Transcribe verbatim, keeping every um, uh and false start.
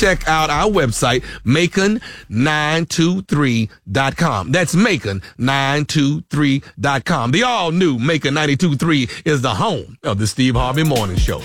check out our website, macon nine two three dot com. That's macon nine two three dot com. The all-new Macon ninety-two point three is the home of the Steve Harvey Morning Show.